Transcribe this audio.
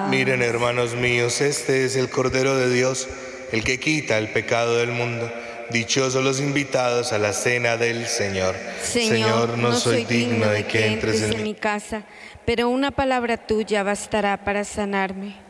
Miren, hermanos míos, este es el Cordero de Dios, el que quita el pecado del mundo. Dichosos los invitados a la cena del Señor. Señor, no soy digno de que entres en mi casa, pero una palabra tuya bastará para sanarme.